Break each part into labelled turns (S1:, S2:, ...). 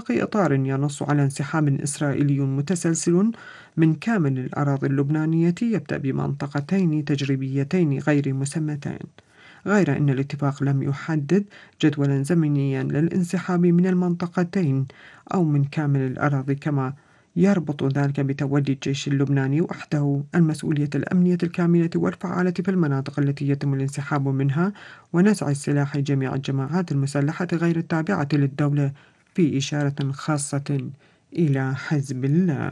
S1: في إطار ينص على انسحاب إسرائيلي متسلسل من كامل الأراضي اللبنانية يبدأ بمنطقتين تجريبيتين غير مسمتين، غير أن الاتفاق لم يحدد جدولا زمنيا للانسحاب من المنطقتين أو من كامل الأراضي، كما يربط ذلك بتولي الجيش اللبناني وحده المسؤولية الأمنية الكاملة والفعالة في المناطق التي يتم الانسحاب منها، ونزع السلاح جميع الجماعات المسلحة غير التابعة للدولة، في إشارة خاصة إلى حزب الله.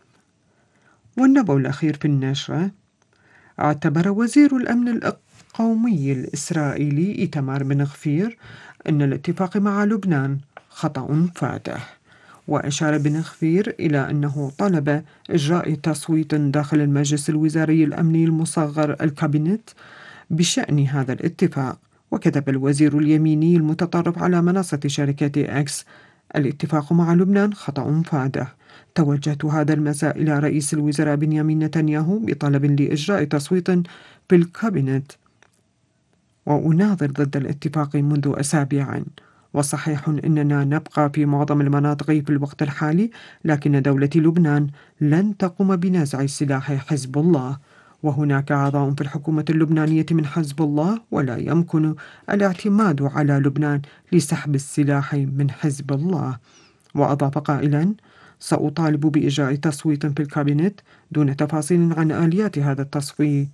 S1: والنبأ الأخير في النشرة: اعتبر وزير الأمن القومي الإسرائيلي إيتمار بن غفير أن الاتفاق مع لبنان خطأ فادح، وأشار بن غفير إلى أنه طلب إجراء تصويت داخل المجلس الوزاري الأمني المصغر الكابينت بشأن هذا الاتفاق. وكتب الوزير اليميني المتطرف على منصة شركة إكس: الاتفاق مع لبنان خطأ فادح. توجهت هذا المساء إلى رئيس الوزراء بنيامين نتنياهو بطلب لإجراء تصويت في الكابينت، وأناظر ضد الاتفاق منذ أسابيع. وصحيح أننا نبقى في معظم المناطق في الوقت الحالي، لكن دولة لبنان لن تقوم بنزع سلاح حزب الله، وهناك أعضاء في الحكومة اللبنانية من حزب الله، ولا يمكن الاعتماد على لبنان لسحب السلاح من حزب الله. وأضاف قائلا: سأطالب بإجراء تصويت في الكابينت دون تفاصيل عن آليات هذا التصويت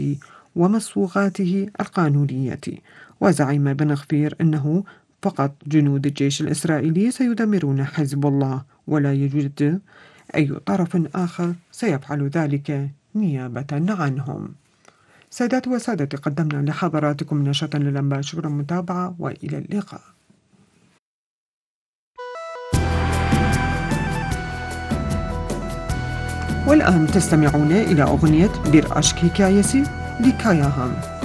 S1: ومصوغاته القانونية. وزعم بن غفير أنه فقط جنود الجيش الإسرائيلي سيدمرون حزب الله، ولا يوجد أي طرف آخر سيفعل ذلك نيابة عنهم. سادتي وسادتي، قدمنا لحضراتكم نشرة للأنباء. شكرا متابعة وإلى اللقاء. والآن تستمعون إلى أغنية بير أشكي كايسي لكايا هام.